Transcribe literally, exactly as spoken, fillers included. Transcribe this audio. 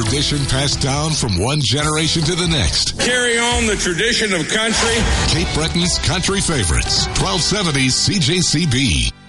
tradition passed down from one generation to the next. Carry on the tradition of country. Cape Breton's country favorites. twelve seventy C J C B.